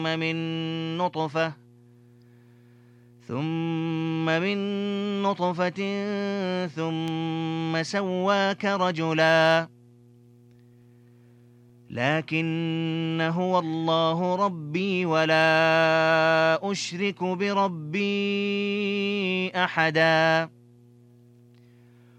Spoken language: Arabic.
ثم من نطفة ثم سواك رجلا لكن هو الله ربي ولا أشرك بربي أحدا